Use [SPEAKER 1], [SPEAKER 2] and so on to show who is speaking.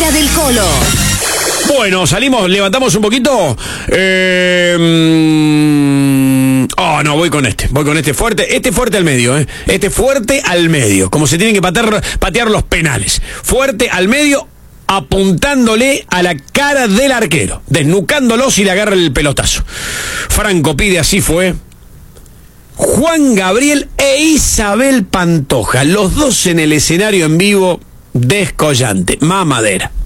[SPEAKER 1] Hora del Colo.
[SPEAKER 2] Bueno, salimos, levantamos un poquito. No, voy con este fuerte. Este fuerte al medio, Este fuerte al medio. Como se tienen que patear los penales. Fuerte al medio, apuntándole a la cara del arquero. Desnucándolo si le agarra el pelotazo. Franco pide, así fue. Juan Gabriel e Isabel Pantoja. Los dos en el escenario en vivo. Descollante. Mamadera.